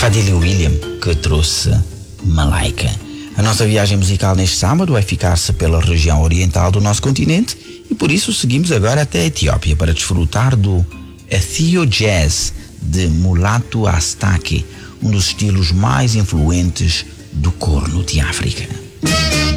Fadili William, que trouxe Malaika. A nossa viagem musical neste sábado vai ficar-se pela região oriental do nosso continente e por isso seguimos agora até a Etiópia para desfrutar do Ethio Jazz de Mulatu Astake, um dos estilos mais influentes do corno de África.